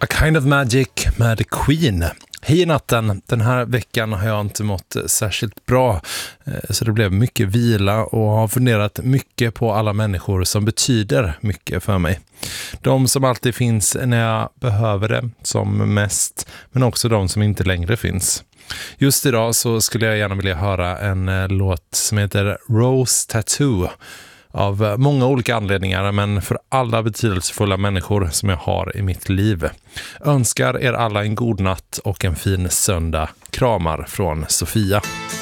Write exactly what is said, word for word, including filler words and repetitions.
A Kind of Magic med Queen. Hej i natten. Den här veckan har jag inte mått särskilt bra, så det blev mycket vila och har funderat mycket på alla människor som betyder mycket för mig. De som alltid finns när jag behöver det som mest, men också de som inte längre finns. Just idag så skulle jag gärna vilja höra en låt som heter Rose Tattoo. Av många olika anledningar, men för alla betydelsefulla människor som jag har i mitt liv. Önskar er alla en god natt och en fin söndag. Kramar från Sofia.